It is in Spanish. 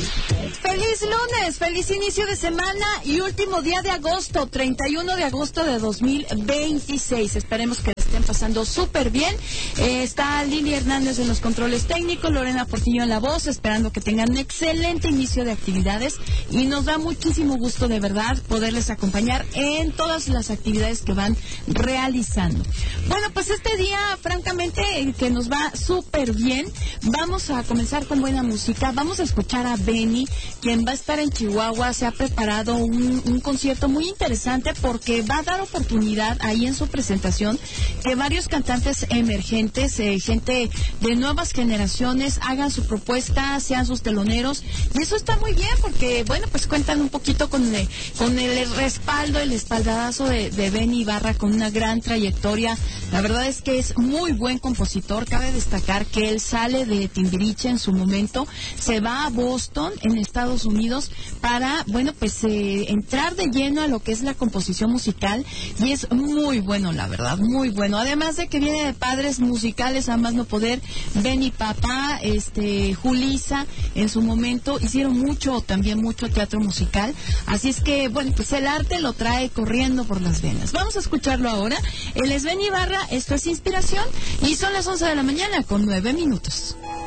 Feliz lunes, feliz inicio de semana y último día de agosto, 31 de agosto de 2026. Esperemos que estén pasando súper bien. Está Lili Hernández en los controles técnicos, Lorena Portillo en la voz, esperando que tengan un excelente inicio de actividades y nos da muchísimo gusto de verdad poderles acompañar en todas las actividades que van realizando. Bueno, pues este día, francamente, que nos va súper bien. Vamos a comenzar con buena música. Vamos a escuchar a Benny, quien va a estar en Chihuahua. Se ha preparado un concierto muy interesante porque va a dar oportunidad ahí en su presentación que varios cantantes emergentes, gente de nuevas generaciones, hagan su propuesta, sean sus teloneros. Y eso está muy bien porque, bueno, pues cuentan un poquito con el respaldo, el espaldarazo de Benny Ibarra, con una gran trayectoria. La verdad es que es muy buen compositor. Cabe destacar que él sale de Timbiriche en su momento, se va a Boston, en Estados Unidos, para, bueno, pues entrar de lleno a lo que es la composición musical, y es muy bueno, la verdad, muy bueno. Además de que viene de padres musicales a más no poder. Benny papá, Julissa, en su momento hicieron mucho teatro musical, así es que, bueno, pues el arte lo trae corriendo por las venas. Vamos a escucharlo ahora. Él es Benny Ibarra, esto es Inspiración, y son las 11 de la mañana con 9 minutos.